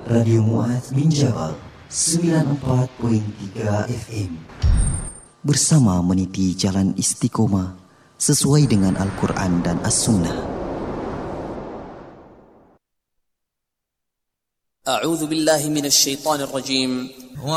Radio Mu'adz bin Jabal 94.3 FM. Bersama meniti jalan istiqomah sesuai dengan Al-Quran dan As-Sunnah. A'udzu billahi minasy syaithanir rajim.